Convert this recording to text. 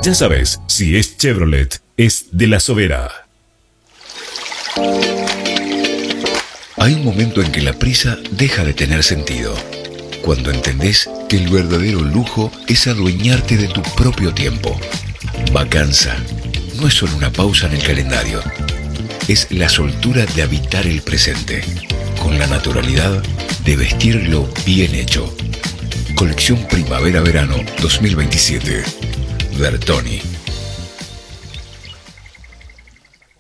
Ya sabes, si es Chevrolet, es de La Sobera. Hay un momento en que la prisa deja de tener sentido. Cuando entendés que el verdadero lujo es adueñarte de tu propio tiempo. Vacanza no es solo una pausa en el calendario. Es la soltura de habitar el presente, con la naturalidad de vestirlo bien hecho. Colección Primavera-Verano 2027. Bertoni.